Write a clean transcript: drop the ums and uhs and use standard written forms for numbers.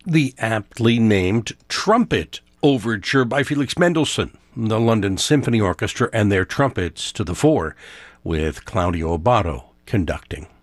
The aptly named Trumpet Overture by Felix Mendelssohn, the London Symphony Orchestra and their trumpets to the fore, with Claudio Abbado conducting.